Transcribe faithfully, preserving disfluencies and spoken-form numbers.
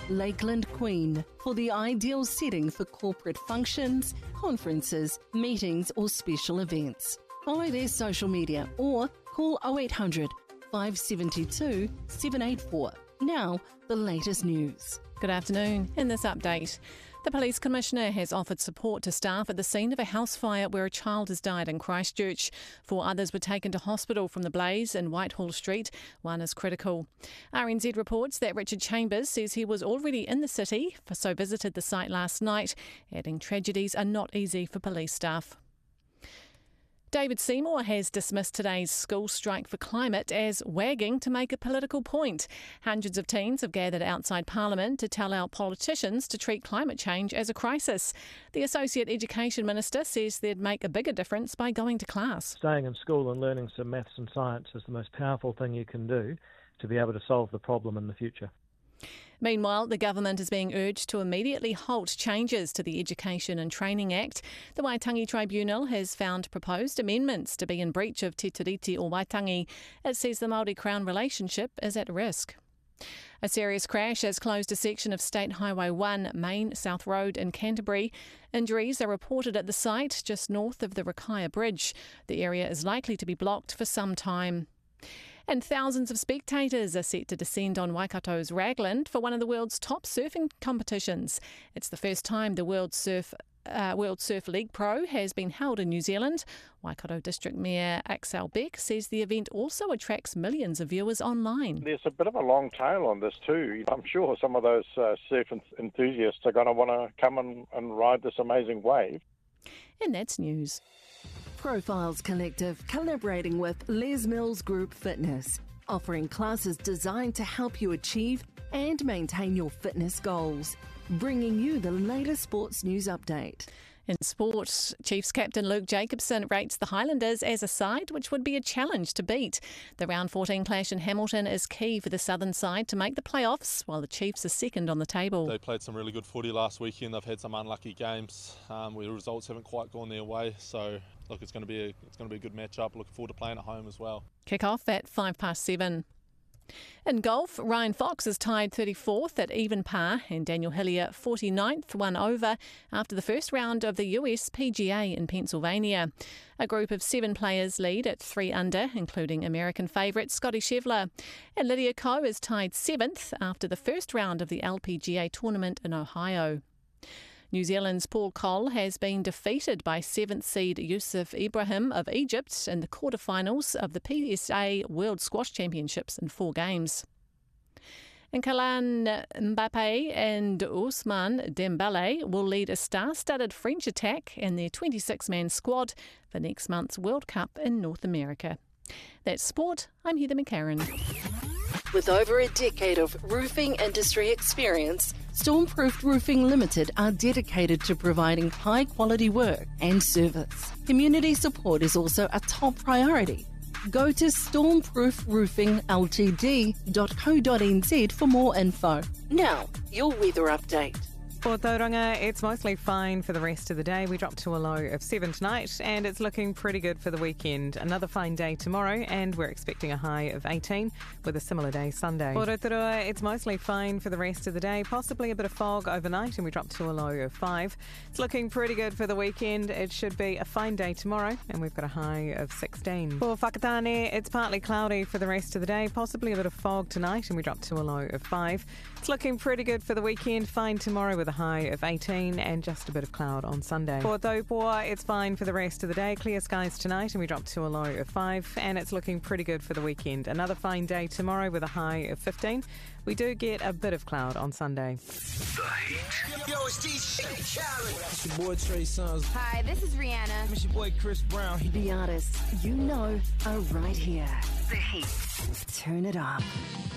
Lakeland Queen, for the ideal setting for corporate functions, conferences, meetings or special events. Follow their social media or call oh eight hundred, five seven two, seven eight four. Now, the latest news. Good afternoon. In this update, the Police Commissioner has offered support to staff at the scene of a house fire where a child has died in Christchurch. Four others were taken to hospital from the blaze in Whitehall Street. One is critical. R N Z reports that Richard Chambers says he was already in the city, so visited the site last night, adding tragedies are not easy for police staff. David Seymour has dismissed today's school strike for climate as wagging to make a political point. Hundreds of teens have gathered outside Parliament to tell our politicians to treat climate change as a crisis. The Associate Education Minister says they'd make a bigger difference by going to class. Staying in school and learning some maths and science is the most powerful thing you can do to be able to solve the problem in the future. Meanwhile, the government is being urged to immediately halt changes to the Education and Training Act. The Waitangi Tribunal has found proposed amendments to be in breach of Te Tiriti o Waitangi. It says the Māori-Crown relationship is at risk. A serious crash has closed a section of State Highway one, Main South Road in Canterbury. Injuries are reported at the site just north of the Rakaya Bridge. The area is likely to be blocked for some time. And thousands of spectators are set to descend on Waikato's Raglan for one of the world's top surfing competitions. It's the first time the World Surf uh, World Surf League Pro has been held in New Zealand. Waikato District Mayor Axel Beck says the event also attracts millions of viewers online. There's a bit of a long tail on this too. I'm sure some of those uh, surf enthusiasts are going to want to come and, and ride this amazing wave. And that's news. Profiles Collective collaborating with Les Mills Group Fitness, offering classes designed to help you achieve and maintain your fitness goals, bringing you the latest sports news update. In sport, Chiefs captain Luke Jacobson rates the Highlanders as a side which would be a challenge to beat. The round fourteen clash in Hamilton is key for the southern side to make the playoffs, while the Chiefs are second on the table. They played some really good footy last weekend. They've had some unlucky games um, where the results haven't quite gone their way. So, look, it's going to be a, it's going to be a good matchup. Looking forward to playing at home as well. Kick off at five past seven. In golf, Ryan Fox is tied thirty-fourth at even par and Daniel Hillier forty-ninth, one over after the first round of the U S P G A in Pennsylvania. A group of seven players lead at three under, including American favourite Scotty Scheffler. And Lydia Ko is tied seventh after the first round of the L P G A tournament in Ohio. New Zealand's Paul Cole has been defeated by seventh seed Yusuf Ibrahim of Egypt in the quarterfinals of the P S A World Squash Championships in four games. And Kylian Mbappe and Ousmane Dembele will lead a star-studded French attack in their twenty-six man squad for next month's World Cup in North America. That's sport. I'm Heather McCarran. With over a decade of roofing industry experience, Stormproofed Roofing Limited are dedicated to providing high-quality work and service. Community support is also a top priority. Go to stormproof roofing l t d dot co dot n z for more info. Now, your weather update. For Tauranga, it's mostly fine for the rest of the day. We drop to a low of seven tonight, and it's looking pretty good for the weekend. Another fine day tomorrow, and we're expecting a high of eighteen with a similar day Sunday. For Rotorua, it's mostly fine for the rest of the day. Possibly a bit of fog overnight, and we drop to a low of five. It's looking pretty good for the weekend. It should be a fine day tomorrow, and we've got a high of sixteen. For Whakatane, it's partly cloudy for the rest of the day. Possibly a bit of fog tonight, and we drop to a low of five. It's looking pretty good for the weekend. Fine tomorrow with a high of eighteen and just a bit of cloud on Sunday. For Taupoa, it's fine for the rest of the day. Clear skies tonight and we drop to a low of five, and it's looking pretty good for the weekend. Another fine day tomorrow with a high of fifteen. We do get a bit of cloud on Sunday. The Heat. Yo, it's D J Khaled. It's your boy Trey Songz. Hi, this is Rihanna. It's your boy Chris Brown. The artists you know are right here. The Heat. Turn it up.